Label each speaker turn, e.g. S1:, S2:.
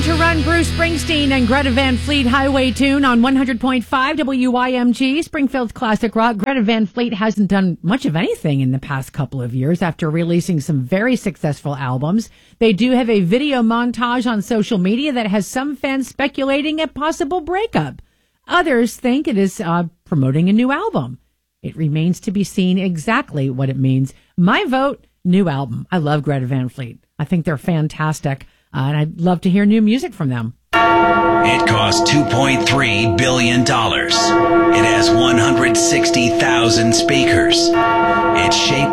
S1: to run Bruce Springsteen and Greta Van Fleet Highway Tune on 100.5 WYMG, Springfield's classic rock. Greta Van Fleet hasn't done much of anything in the past couple of years after releasing some very successful albums. They do have a video montage on social media that has some fans speculating a possible breakup. Others think it is promoting a new album. It remains to be seen exactly what it means. My vote, new album. I love Greta Van Fleet. I think they're fantastic. And I'd love to hear new music from them.
S2: It cost $2.3 billion. It has 160,000 speakers. It's shaped